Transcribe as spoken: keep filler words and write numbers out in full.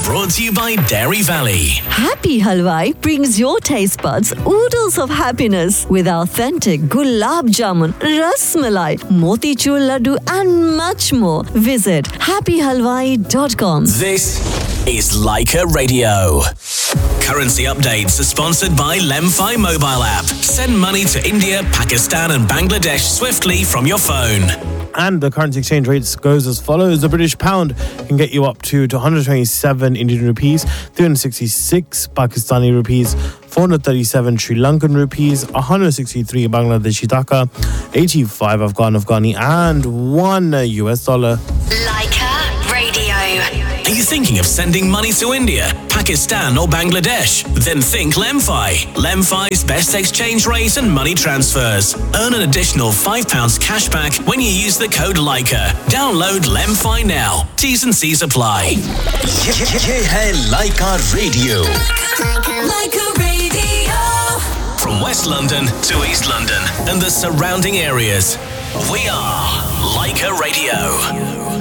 Brought to you by Dairy Valley. Happy Halwai brings your taste buds oodles of happiness with authentic gulab jamun, ras malai, motichur laddu and much more. Visit happy halwai dot com. This is Leica Radio. Currency updates are sponsored by Lemfi mobile app. Send money to India, Pakistan and Bangladesh swiftly from your phone. And the currency exchange rates goes as follows. The British pound can get you up to, to one hundred twenty-seven Indian rupees, three hundred sixty-six Pakistani rupees, four hundred thirty-seven Sri Lankan rupees, one hundred sixty-three Bangladeshi taka, eighty-five Afghan Afghani, and one U S dollar. Leica Radio. Are you thinking of sending money to India, Pakistan or Bangladesh? Then think Lemfi. Lemfi's best exchange rate and money transfers. Earn an additional five pounds cash back when you use the code Leica. Download Lemfi now. T's and C's apply. ये है Leica Radio. Leica Radio. From West London to East London and the surrounding areas, we are Leica Radio.